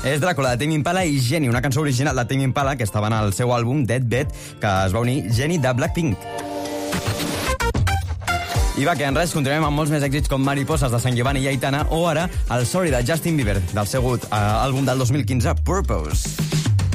És Dràcula, de Tame Impala, i Jenny, una cançó original de Tame Impala que estava en el seu àlbum Deathbed, que es va unir Jenny de Blackpink. I va, que en res, continuem amb molts més èxits com Mariposas de Sant Giovanni i Aitana, o ara el Sorry de Justin Bieber, del seu àlbum del 2015, Purpose.